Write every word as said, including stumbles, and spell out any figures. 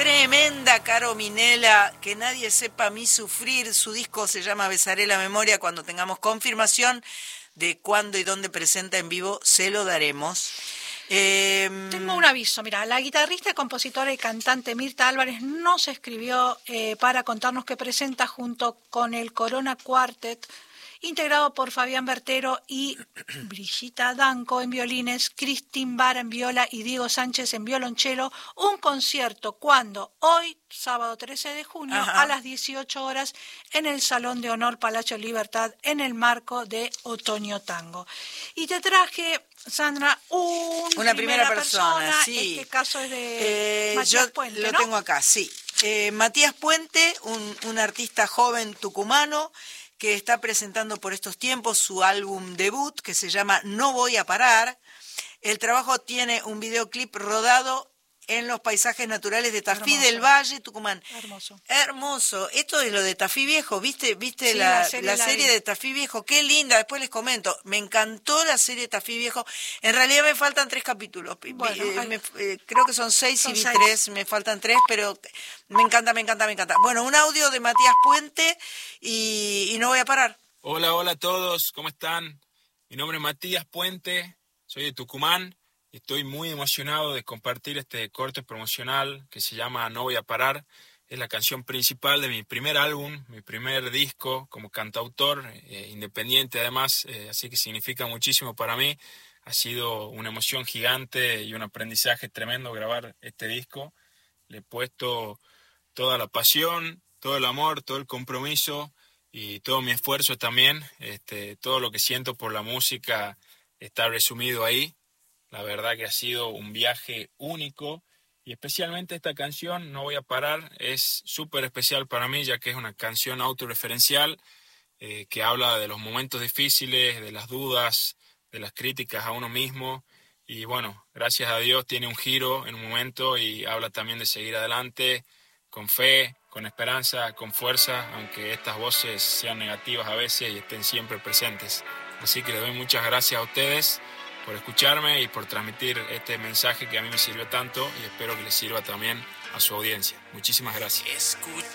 tremenda Caro Minela, que nadie sepa mí sufrir. Su disco se llama Besaré la Memoria. Cuando tengamos confirmación de cuándo y dónde presenta en vivo, se lo daremos. Eh, Tengo un aviso, mira, la guitarrista, compositora y cantante Mirta Álvarez nos escribió eh, para contarnos que presenta junto con el Corona Quartet, integrado por Fabián Bertero y Brigitta Danco en violines, Cristín Vara en viola y Diego Sánchez en violonchelo, un concierto cuando hoy, sábado trece de junio, Ajá. a las dieciocho horas, en el Salón de Honor Palacio Libertad, en el marco de Otoño Tango. Y te traje, Sandra, un una primera, primera persona, persona, sí. Este caso es de eh, Matías yo Puente, lo ¿no? tengo acá, sí. Eh, Matías Puente, un, un artista joven tucumano, que está presentando por estos tiempos su álbum debut, que se llama No Voy a Parar. El trabajo tiene un videoclip rodado en los paisajes naturales de Tafí Hermoso. del Valle, Tucumán. Hermoso. Hermoso. Esto es lo de Tafí Viejo, ¿viste? ¿Viste sí, la, la serie, la serie de Tafí Viejo? Qué linda, después les comento. Me encantó la serie de Tafí Viejo. En realidad me faltan tres capítulos. Bueno, eh, me, eh, creo que son seis son y vi seis. tres, me faltan tres, pero me encanta, me encanta, me encanta. Bueno, un audio de Matías Puente y, y no voy a parar. Hola, hola a todos, ¿cómo están? Mi nombre es Matías Puente, soy de Tucumán. Estoy muy emocionado de compartir este corte promocional que se llama No Voy a Parar. Es la canción principal de mi primer álbum, mi primer disco como cantautor, eh, independiente además, eh, así que significa muchísimo para mí. Ha sido una emoción gigante y un aprendizaje tremendo grabar este disco. Le he puesto toda la pasión, todo el amor, todo el compromiso y todo mi esfuerzo también. Este, todo lo que siento por la música está resumido ahí. La verdad que ha sido un viaje único y especialmente esta canción, No Voy a Parar, es súper especial para mí ya que es una canción autorreferencial eh, que habla de los momentos difíciles, de las dudas, de las críticas a uno mismo y bueno, gracias a Dios tiene un giro en un momento y habla también de seguir adelante con fe, con esperanza, con fuerza, aunque estas voces sean negativas a veces y estén siempre presentes. Así que les doy muchas gracias a ustedes por escucharme y por transmitir este mensaje que a mí me sirvió tanto y espero que les sirva también a su audiencia. Muchísimas gracias.